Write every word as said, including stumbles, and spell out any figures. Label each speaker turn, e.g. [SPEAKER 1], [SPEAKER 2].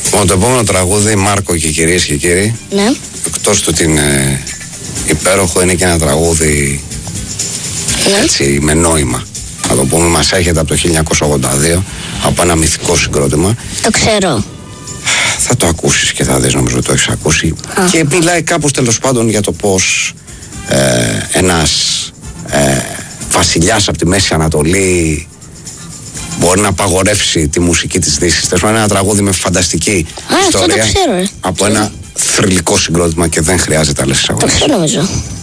[SPEAKER 1] Λοιπόν, το επόμενο τραγούδι, Μάρκο και κυρίες και κύριοι,
[SPEAKER 2] Ναι.
[SPEAKER 1] εκτός του ότι είναι υπέροχο, είναι και ένα τραγούδι
[SPEAKER 2] Ναι.
[SPEAKER 1] έτσι με νόημα. Να το πούμε, μας έρχεται από το χίλια εννιακόσια ογδόντα δύο, από ένα μυθικό συγκρότημα.
[SPEAKER 2] Το ξέρω.
[SPEAKER 1] Θα το ακούσεις και θα δεις, νομίζω ότι το έχεις ακούσει.
[SPEAKER 2] Α.
[SPEAKER 1] Και μιλάει κάπως τέλος πάντων για το πως ε, ένας ε, βασιλιάς από τη Μέση Ανατολή μπορεί να απαγορεύσει τη μουσική της Δύσης. Τέλος πάντων, είναι ένα τραγούδι με φανταστική
[SPEAKER 2] Α, αυτό το
[SPEAKER 1] ιστορία
[SPEAKER 2] ξέρω, ε.
[SPEAKER 1] από ένα θρυλικό συγκρότημα και δεν χρειάζεται άλλες
[SPEAKER 2] Το
[SPEAKER 1] εισαγωγές.
[SPEAKER 2] ξέρω νομίζω.